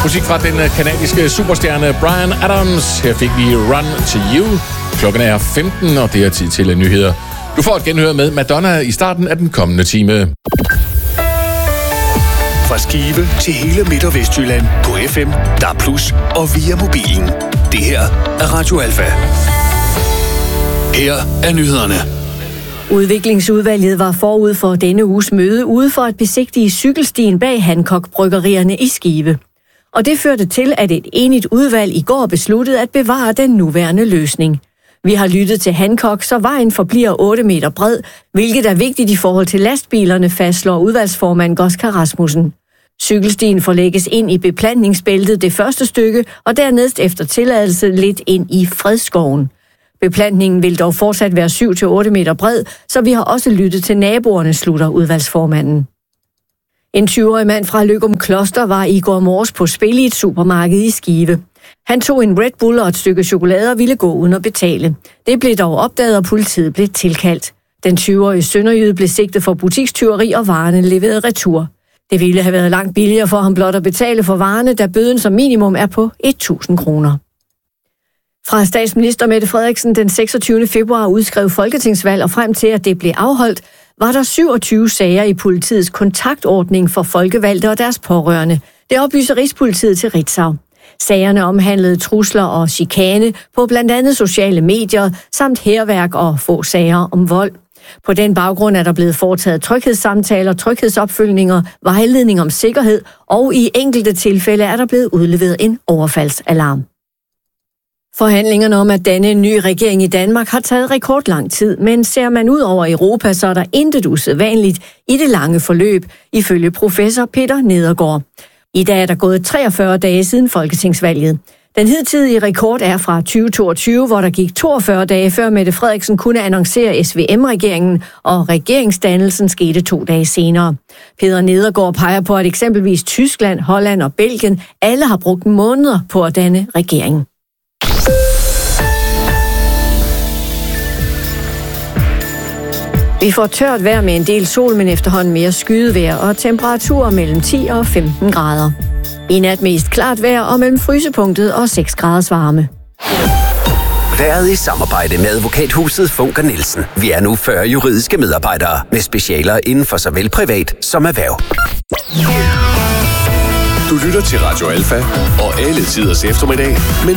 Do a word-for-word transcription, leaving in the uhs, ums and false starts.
Musik fra den kanadiske superstjerne Bryan Adams. Her fik vi Run to You. Klokken er femten, og det er tid til nyheder. Du får et genhør med Madonna i starten af den kommende time. Fra Skive til hele Midt- og Vestjylland på F M, D A B plus, og via mobilen. Det her er Radio Alfa. Her er nyhederne. Udviklingsudvalget var forud for denne uges møde ude for at besigtige cykelstien bag Hancock-bryggerierne i Skive. Og det førte til, at et enigt udvalg i går besluttede at bevare den nuværende løsning. Vi har lyttet til Hancock, så vejen forbliver otte meter bred, hvilket er vigtigt i forhold til lastbilerne, fastslår udvalgsformand Goska Rasmussen. Cykelstien forlægges ind i beplantningsbæltet det første stykke, og dernæst efter tilladelse lidt ind i Fredskoven. Beplantningen vil dog fortsat være syv til otte meter bred, så vi har også lyttet til naboerne, slutter udvalgsformanden. En tyve-årig mand fra Løgum Kloster var i går morges på spil i et supermarked i Skive. Han tog en Red Bull og et stykke chokolade og ville gå uden at betale. Det blev dog opdaget, og politiet blev tilkaldt. Den tyve-årige sønderjyde blev sigtet for butikstyveri og varerne leveret retur. Det ville have været langt billigere for ham blot at betale for varerne, da bøden som minimum er på tusind kroner. Fra statsminister Mette Frederiksen den seksogtyvende februar udskrev folketingsvalg og frem til, at det blev afholdt, var der syvogtyve sager i politiets kontaktordning for folkevalgte og deres pårørende. Det oplyser Rigspolitiet til Ritzau. Sagerne omhandlede trusler og chikane på blandt andet sociale medier, samt hærværk og få sager om vold. På den baggrund er der blevet foretaget tryghedssamtaler, tryghedsopfølgninger, vejledning om sikkerhed, og i enkelte tilfælde er der blevet udleveret en overfaldsalarm. Forhandlingerne om at danne en ny regering i Danmark har taget rekordlang tid, men ser man ud over Europa, så er der intet usædvanligt i det lange forløb, ifølge professor Peter Nedergaard. I dag er der gået treogfyrre dage siden folketingsvalget. Den hidtidige rekord er fra tyve toogtyve, hvor der gik toogfyrre dage før Mette Frederiksen kunne annoncere S V M-regeringen, og regeringsdannelsen skete to dage senere. Peter Nedergaard peger på, at eksempelvis Tyskland, Holland og Belgien alle har brugt måneder på at danne regering. Vi får tørt vejr med en del sol, men efterhånden mere skydevejr og temperaturer mellem ti og femten grader. I nat mest klart vejr og mellem frysepunktet og seks graders varme. Været i samarbejde med advokathuset Funker Nielsen. Vi er nu fyrre juridiske medarbejdere med specialer inden for såvel privat som erhverv. Du lytter til Radio Alfa og alle tiders eftermiddag, men